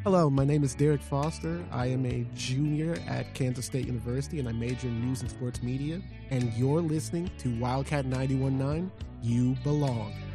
Hello, my name is Derek Foster. I am a junior at Kansas State University, and I major in news and sports media. And you're listening to Wildcat 91.9. You belong.